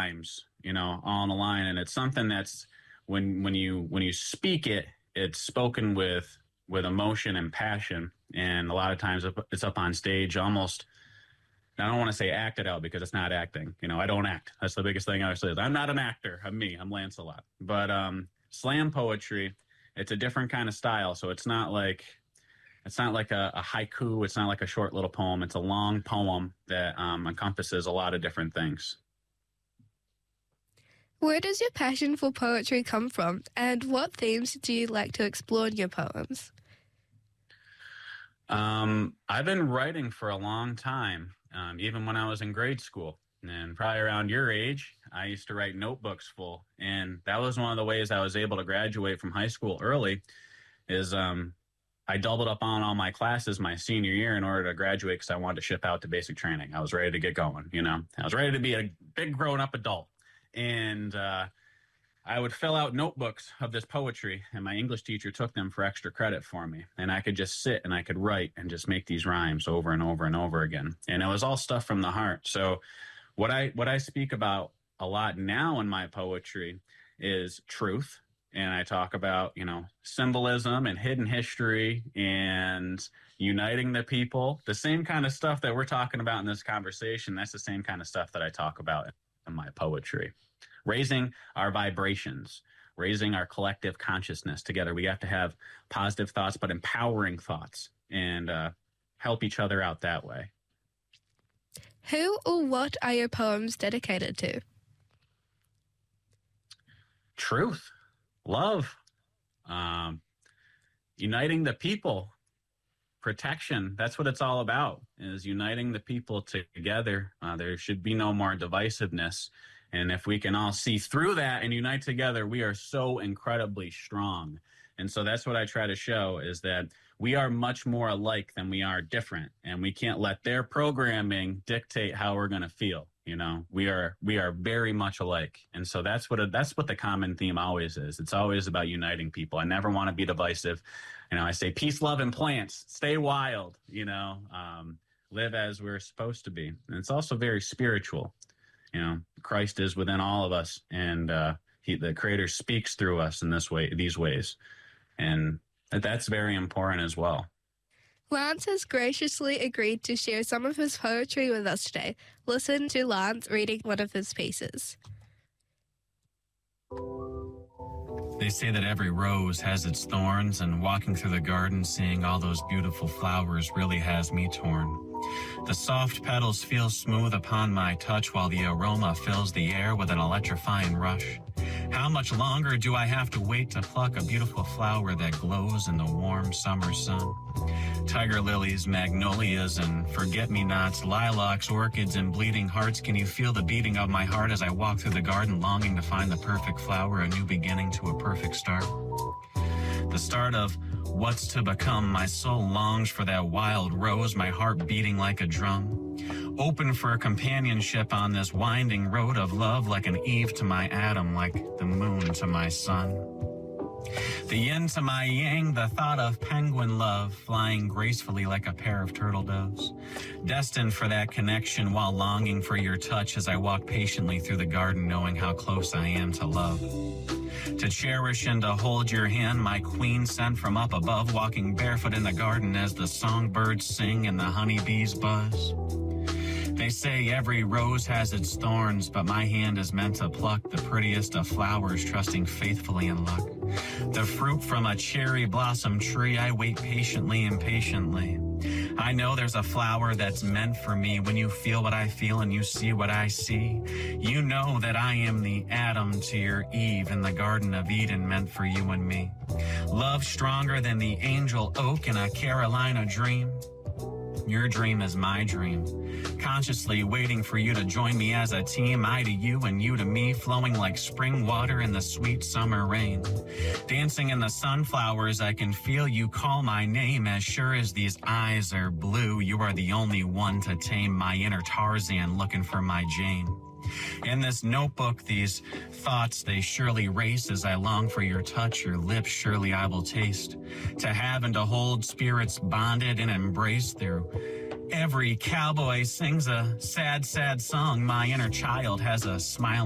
rhymes, all in a line. And it's something that's when you speak it, it's spoken with emotion and passion. And a lot of times it's up on stage almost, I don't want to say acted out because it's not acting. I don't act. That's the biggest thing I always say. I'm not an actor. I'm me. I'm Lancelot. But slam poetry, it's a different kind of style. So it's not like a haiku. It's not like a short little poem. It's a long poem that encompasses a lot of different things. Where does your passion for poetry come from, and what themes do you like to explore in your poems? I've been writing for a long time, even when I was in grade school. And probably around your age, I used to write notebooks full. And that was one of the ways I was able to graduate from high school early is I doubled up on all my classes my senior year in order to graduate because I wanted to ship out to basic training. I was ready to get going, I was ready to be a big grown-up adult. And I would fill out notebooks of this poetry, and my English teacher took them for extra credit for me. And I could just sit and I could write and just make these rhymes over and over and over again. And it was all stuff from the heart. So what I speak about a lot now in my poetry is truth. And I talk about, symbolism and hidden history and uniting the people. The same kind of stuff that we're talking about in this conversation, that's the same kind of stuff that I talk about in my poetry. Raising our vibrations, raising our collective consciousness together. We have to have positive thoughts, but empowering thoughts, and help each other out that way. Who or what are your poems dedicated to? Truth, love, uniting the people, protection. That's what it's all about, is uniting the people together. There should be no more divisiveness. And if we can all see through that and unite together, we are so incredibly strong. And so that's what I try to show, is that we are much more alike than we are different. And we can't let their programming dictate how we're going to feel. We are very much alike. And so that's what the common theme always is. It's always about uniting people. I never want to be divisive. I say peace, love, and plants. Stay wild, live as we're supposed to be. And it's also very spiritual. Christ is within all of us, and the Creator speaks through us in these ways. And that's very important as well. Lance has graciously agreed to share some of his poetry with us today. Listen to Lance reading one of his pieces. They say that every rose has its thorns, and walking through the garden, seeing all those beautiful flowers really has me torn. The soft petals feel smooth upon my touch, while the aroma fills the air with an electrifying rush. How much longer do I have to wait to pluck a beautiful flower that glows in the warm summer sun? Tiger lilies, magnolias, and forget-me-nots, lilacs, orchids, and bleeding hearts. Can you feel the beating of my heart as I walk through the garden, longing to find the perfect flower, a new beginning to a perfect start? The start of what's to become. My soul longs for that wild rose, my heart beating like a drum. Open for companionship on this winding road of love, like an Eve to my Adam, like the moon to my sun. The yin to my yang, the thought of penguin love, flying gracefully like a pair of turtle doves. Destined for that connection while longing for your touch as I walk patiently through the garden, knowing how close I am to love. To cherish and to hold your hand, my queen sent from up above, walking barefoot in the garden as the songbirds sing and the honeybees buzz. They say every rose has its thorns, but my hand is meant to pluck the prettiest of flowers, trusting faithfully in luck. The fruit from a cherry blossom tree, I wait patiently and patiently. I know there's a flower that's meant for me. When you feel what I feel and you see what I see, you know that I am the Adam to your Eve in the Garden of Eden, meant for you and me. Love stronger than the angel oak in a Carolina dream. Your dream is my dream, consciously waiting for you to join me as a team, I to you and you to me, flowing like spring water in the sweet summer rain. Dancing in the sunflowers, I can feel you call my name, as sure as these eyes are blue. You are the only one to tame my inner Tarzan, looking for my Jane. In this notebook, these thoughts, they surely race as I long for your touch, your lips surely I will taste. To have and to hold, spirits bonded and embraced through. Every cowboy sings a sad, sad song. My inner child has a smile